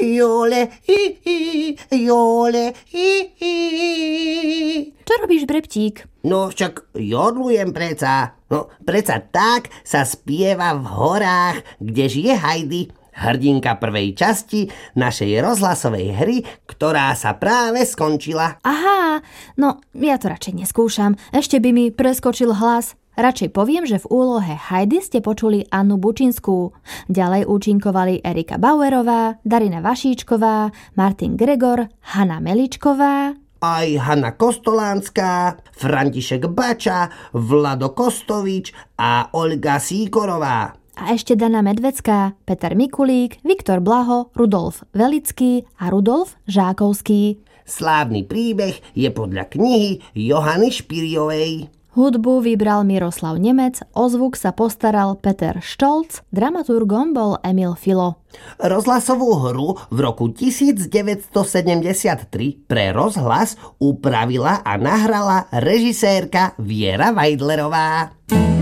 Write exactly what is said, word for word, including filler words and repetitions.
jole, hi, hi, jole, hi, hi. Čo robíš, Breptík? No však jodlujem preca. No preca tak sa spieva v horách, kde žije Heidi, hrdinka prvej časti našej rozhlasovej hry, ktorá sa práve skončila. Aha, no ja to radšej neskúšam. Ešte by mi preskočil hlas. Radšej poviem, že v úlohe Heidi ste počuli Annu Bučinskú. Ďalej účinkovali Erika Bauerová, Darina Vašíčková, Martin Gregor, Hanna Meličková, aj Hanna Kostolánska, František Bača, Vlado Kostovič a Olga Síkorová. A ešte Dana Medvecká, Peter Mikulík, Viktor Blaho, Rudolf Velický a Rudolf Žákovský. Slávny príbeh je podľa knihy Johany Špiriovej. Hudbu vybral Miroslav Nemec, o zvuk sa postaral Peter Štolc, dramaturgom bol Emil Filo. Rozhlasovú hru v roku devätnásťsedemdesiattri pre rozhlas upravila a nahrala režisérka Viera Weidlerová.